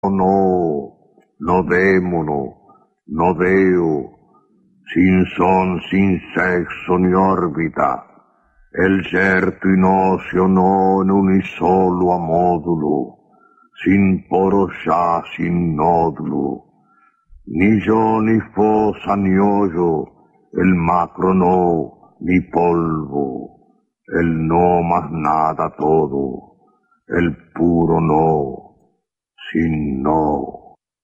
no, nodémono, nodeo, sin son, sin sexo ni órbita, el certo in osio non unisolo a modulo, sin poro ya, sin nódulo, ni yo ni fosa ni hoyo, el macro no, ni polvo, el no más nada todo, el puro no, sin no.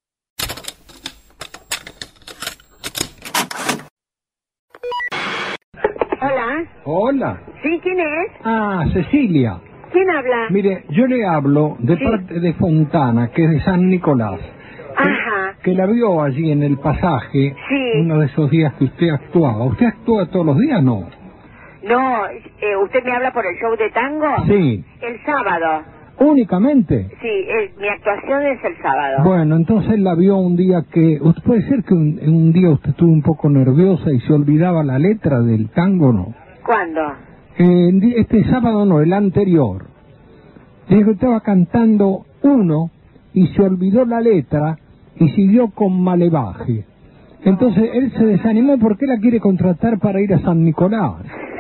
Hola. Hola. ¿Sí? ¿Quién es? Ah, Cecilia. ¿Quién habla? Mire, yo le hablo de Sí. parte de Fontana, que es de San Nicolás. Ajá. Que la vio allí en el pasaje, Sí. uno de esos días que usted actuaba. ¿Usted actúa todos los días, no? No, ¿usted me habla por el show de tango? Sí. El sábado. ¿Únicamente? Sí, mi actuación es el sábado. Bueno, entonces la vio un día que... Puede ser que un día usted estuvo un poco nerviosa y se olvidaba la letra del tango, ¿no? ¿Cuándo? Este sábado no, el anterior. Dijo que estaba cantando uno y se olvidó la letra y siguió con Malevaje. Entonces él se desanimó porque la quiere contratar para ir a San Nicolás.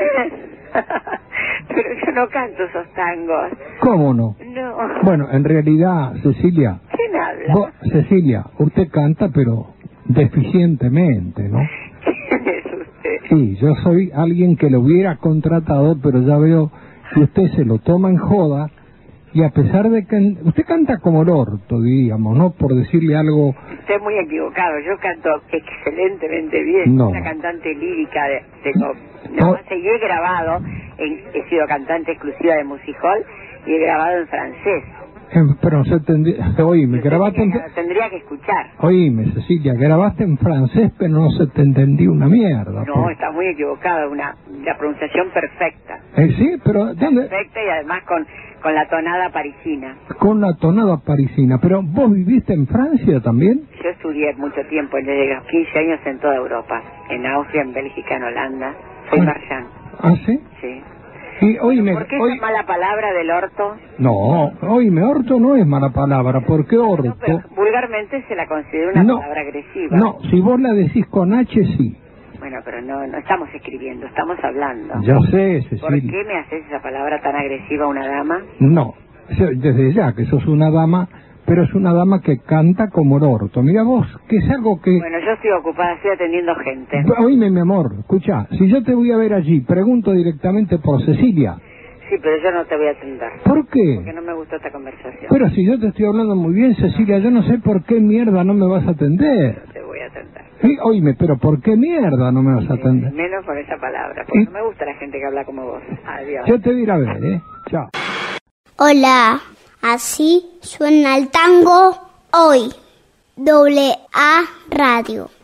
Pero yo no canto esos tangos. ¿Cómo no? No. Bueno, en realidad, Cecilia... ¿Quién habla? Cecilia, usted canta pero deficientemente, ¿no? ¿Quién es usted? Sí, yo soy alguien que lo hubiera contratado, pero ya veo que usted se lo toma en joda y a pesar de que... Usted canta como el orto, diríamos, ¿no? Por decirle algo... Estoy muy equivocado, yo canto excelentemente bien. No. Una cantante lírica, y he grabado, he sido cantante exclusiva de Music Hall y he grabado en francés. Pero se tendría... Oíme, grabaste en... Tendría que escuchar. Oíme, Cecilia, grabaste en francés, pero no se te entendí una mierda. No, está muy equivocado, la pronunciación perfecta. Sí, pero... ¿dónde? Perfecta y además con la tonada parisina. Con la tonada parisina. Pero ¿vos viviste en Francia también? Yo estudié mucho tiempo, desde los 15 años en toda Europa. En Austria, en Bélgica, en Holanda. Soy marchand. ¿Ah, sí? Sí. Y, oíme, ¿Por qué esa mala palabra del orto? No, oíme, orto no es mala palabra, porque orto... No, pero vulgarmente se la considera una palabra agresiva. No, si vos la decís con H, sí. Bueno, pero no estamos escribiendo, estamos hablando. Ya sé, Cecilia. ¿Por qué me haces esa palabra tan agresiva a una dama? No, desde ya que sos una dama, pero es una dama que canta como el orto. Mira vos, que es algo que... Bueno, yo estoy ocupada, estoy atendiendo gente. Oíme, mi amor, escuchá, si yo te voy a ver allí, pregunto directamente por Cecilia. Sí, pero yo no te voy a atender. ¿Por qué? Porque no me gustó esta conversación. Pero si yo te estoy hablando muy bien, Cecilia, yo no sé por qué mierda no me vas a atender. No te voy a atender. Sí, oíme, pero ¿por qué mierda no me vas a atender? Menos con esa palabra, porque no me gusta la gente que habla como vos. Adiós. Yo te voy a ir a ver, ¿eh? Chao. Hola, así suena el tango hoy. AA Radio.